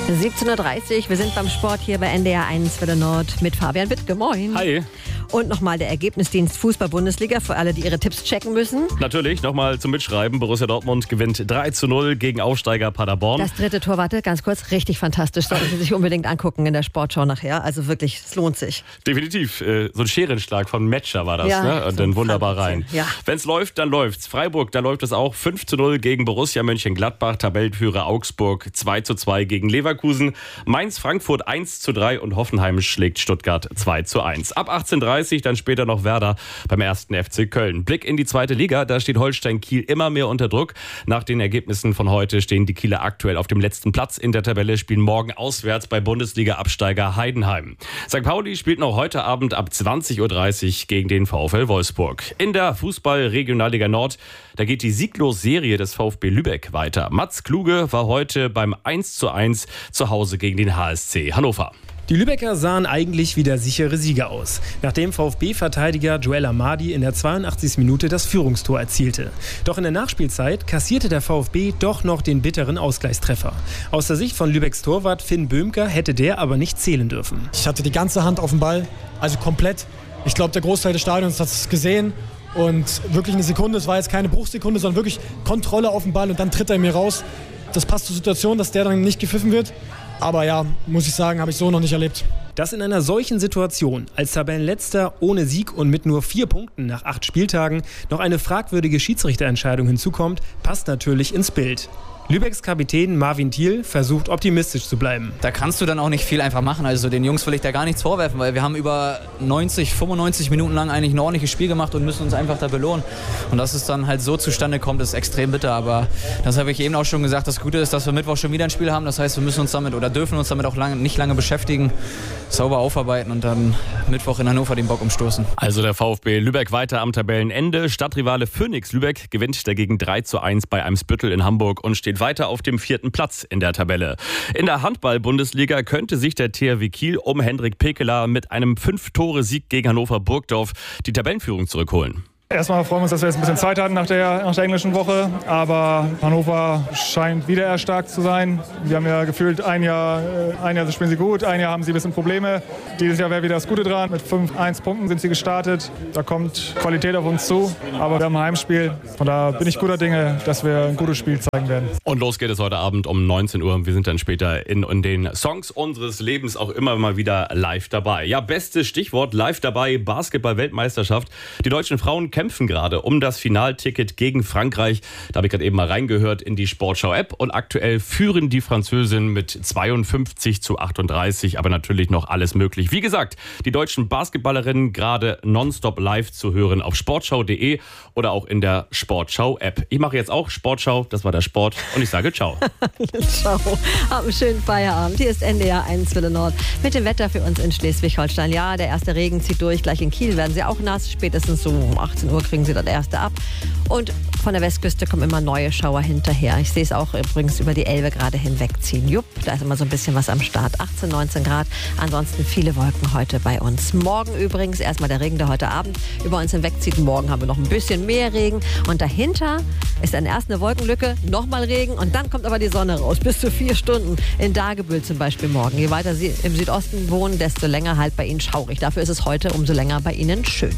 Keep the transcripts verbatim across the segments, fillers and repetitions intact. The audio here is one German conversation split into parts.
siebzehn Uhr dreißig, wir sind beim Sport hier bei N D R eins Welle Nord mit Fabian Wittke. Moin. Hi. Und nochmal der Ergebnisdienst Fußball-Bundesliga für alle, die ihre Tipps checken müssen. Natürlich, nochmal zum Mitschreiben. Borussia Dortmund gewinnt drei zu null gegen Aufsteiger Paderborn. Das dritte Tor, warte, ganz kurz, richtig fantastisch. Sollten Sie sich unbedingt angucken in der Sportschau nachher. Also wirklich, es lohnt sich. Definitiv. Äh, so ein Scherenschlag von Metscher war das, ja, ne? Und so dann wunderbar rein. Ja. Wenn es läuft, dann läuft's. Freiburg, da läuft es auch. fünf zu null gegen Borussia Mönchengladbach. Tabellenführer Augsburg zwei zu zwei gegen Leverkusen. Mainz, Frankfurt eins zu drei und Hoffenheim schlägt Stuttgart zwei zu eins. Ab achtzehn Uhr dreißig dann später noch Werder beim ersten F C Köln. Blick in die zweite Liga, da steht Holstein Kiel immer mehr unter Druck. Nach den Ergebnissen von heute stehen die Kieler aktuell auf dem letzten Platz in der Tabelle, spielen morgen auswärts bei Bundesliga-Absteiger Heidenheim. Sankt Pauli spielt noch heute Abend ab zwanzig Uhr dreißig gegen den VfL Wolfsburg. In der Fußball-Regionalliga Nord, da geht die Sieglos-Serie des VfB Lübeck weiter. Mats Kluge war heute beim eins zu eins zu Hause gegen den H S C Hannover. Die Lübecker sahen eigentlich wie der sichere Sieger aus, nachdem VfB-Verteidiger Joel Amadi in der zweiundachtzigsten Minute das Führungstor erzielte. Doch in der Nachspielzeit kassierte der VfB doch noch den bitteren Ausgleichstreffer. Aus der Sicht von Lübecks Torwart Finn Böhmker hätte der aber nicht zählen dürfen. Ich hatte die ganze Hand auf dem Ball, also komplett. Ich glaube, der Großteil des Stadions hat es gesehen. Und wirklich eine Sekunde, es war jetzt keine Bruchsekunde, sondern wirklich Kontrolle auf dem Ball und dann tritt er mir raus. Das passt zur Situation, dass der dann nicht gepfiffen wird. Aber ja, muss ich sagen, habe ich so noch nicht erlebt. Dass in einer solchen Situation als Tabellenletzter ohne Sieg und mit nur vier Punkten nach acht Spieltagen noch eine fragwürdige Schiedsrichterentscheidung hinzukommt, passt natürlich ins Bild. Lübecks Kapitän Marvin Thiel versucht optimistisch zu bleiben. Da kannst du dann auch nicht viel einfach machen. Also den Jungs will ich da gar nichts vorwerfen, weil wir haben über neunzig, fünfundneunzig Minuten lang eigentlich ein ordentliches Spiel gemacht und müssen uns einfach da belohnen. Und dass es dann halt so zustande kommt, ist extrem bitter. Aber das habe ich eben auch schon gesagt. Das Gute ist, dass wir Mittwoch schon wieder ein Spiel haben. Das heißt, wir müssen uns damit oder dürfen uns damit auch lange, nicht lange beschäftigen, sauber aufarbeiten und dann Mittwoch in Hannover den Bock umstoßen. Also der VfB Lübeck weiter am Tabellenende. Stadtrivale Phoenix Lübeck gewinnt dagegen drei zu eins bei Eimsbüttel in Hamburg und steht weiter auf dem vierten Platz in der Tabelle. In der Handball-Bundesliga könnte sich der T H W Kiel um Hendrik Pekeler mit einem fünf-Tore-Sieg gegen Hannover Burgdorf die Tabellenführung zurückholen. Erstmal freuen wir uns, dass wir jetzt ein bisschen Zeit hatten nach der, nach der englischen Woche. Aber Hannover scheint wieder erstarkt zu sein. Wir haben ja gefühlt ein Jahr, ein Jahr spielen sie gut, ein Jahr haben sie ein bisschen Probleme. Dieses Jahr wäre wieder das Gute dran. Mit fünf eins Punkten sind sie gestartet. Da kommt Qualität auf uns zu. Aber wir haben ein Heimspiel. Von daher bin ich guter Dinge, dass wir ein gutes Spiel zeigen werden. Und los geht es heute Abend um neunzehn Uhr. Wir sind dann später in, in den Songs unseres Lebens auch immer mal wieder live dabei. Ja, bestes Stichwort live dabei, Basketball-Weltmeisterschaft. Die deutschen Frauen kämpfen gerade um das Finalticket gegen Frankreich. Da habe ich gerade eben mal reingehört in die Sportschau-App. Und aktuell führen die Französinnen mit zweiundfünfzig zu achtunddreißig. Aber natürlich noch alles möglich. Wie gesagt, die deutschen Basketballerinnen gerade nonstop live zu hören auf sportschau punkt de oder auch in der Sportschau-App. Ich mache jetzt auch Sportschau. Das war der Sport. Und ich sage ciao. Ciao. Hab einen schönen Feierabend. Hier ist N D R eins Welle Nord mit dem Wetter für uns in Schleswig-Holstein. Ja, der erste Regen zieht durch. Gleich in Kiel werden sie auch nass. Spätestens so um achtzehn Uhr kriegen sie das erste ab. Und von der Westküste kommen immer neue Schauer hinterher. Ich sehe es auch übrigens über die Elbe gerade hinwegziehen. Jupp, da ist immer so ein bisschen was am Start. achtzehn, neunzehn Grad. Ansonsten viele Wolken heute bei uns. Morgen übrigens erstmal der Regen, der heute Abend über uns hinwegzieht. Morgen haben wir noch ein bisschen mehr Regen. Und dahinter ist dann erst eine Wolkenlücke, nochmal Regen und dann kommt aber die Sonne raus. Bis zu vier Stunden in Dagebüll zum Beispiel morgen. Je weiter Sie im Südosten wohnen, desto länger halt bei Ihnen schaurig. Dafür ist es heute umso länger bei Ihnen schön.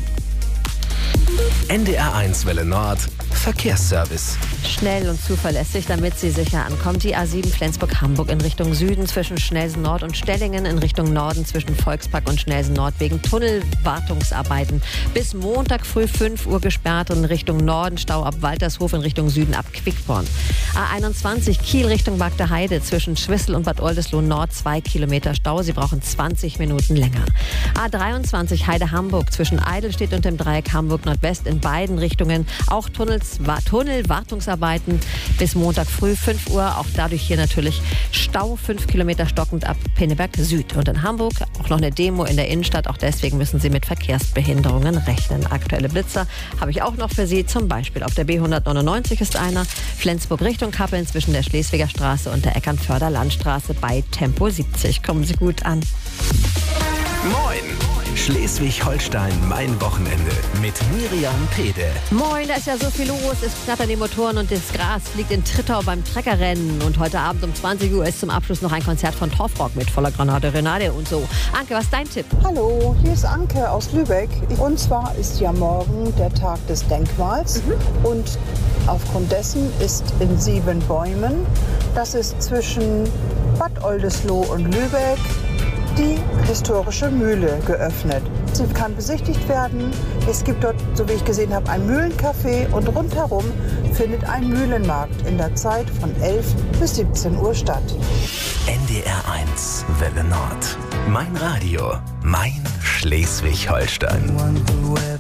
N D R eins Welle Nord Verkehrsservice. Schnell und zuverlässig, damit Sie sicher ankommen. Die A sieben Flensburg-Hamburg in Richtung Süden zwischen Schnelsen Nord und Stellingen, in Richtung Norden zwischen Volkspark und Schnelsen Nord wegen Tunnelwartungsarbeiten. Bis Montag früh fünf Uhr gesperrt und in Richtung Norden Stau ab Waltershof, in Richtung Süden ab Quickborn. A einundzwanzig Kiel Richtung Magde Heide zwischen Schwissel und Bad Oldesloe Nord zwei Kilometer Stau. Sie brauchen zwanzig Minuten länger. A dreiundzwanzig Heide-Hamburg zwischen Eidelstedt und dem Dreieck Hamburg Nordwest in beiden Richtungen. Auch Tunnels, Tunnelwartungsarbeiten bis Montag früh fünf Uhr. Auch dadurch hier natürlich Stau, fünf Kilometer stockend ab Pinneberg Süd. Und in Hamburg auch noch eine Demo in der Innenstadt. Auch deswegen müssen Sie mit Verkehrsbehinderungen rechnen. Aktuelle Blitzer habe ich auch noch für Sie. Zum Beispiel auf der B hundertneunundneunzig ist einer. Flensburg Richtung Kappeln zwischen der Schleswiger Straße und der Eckernförder Landstraße bei Tempo siebzig. Kommen Sie gut an. Moin! Schleswig-Holstein, mein Wochenende mit Miriam Pede. Moin, da ist ja so viel los. Es knattern die Motoren und das Gras fliegt in Trittau beim Treckerrennen. Und heute Abend um zwanzig Uhr ist zum Abschluss noch ein Konzert von Torfrock mit voller Granate, Renate und so. Anke, was ist dein Tipp? Hallo, hier ist Anke aus Lübeck. Und zwar ist ja morgen der Tag des Denkmals. Mhm. Und aufgrund dessen ist in Siebenbäumen, das ist zwischen Bad Oldesloe und Lübeck, die historische Mühle geöffnet. Sie kann besichtigt werden. Es gibt dort, so wie ich gesehen habe, ein Mühlencafé und rundherum findet ein Mühlenmarkt in der Zeit von elf bis siebzehn Uhr statt. N D R eins Welle Nord. Mein Radio, mein Schleswig-Holstein.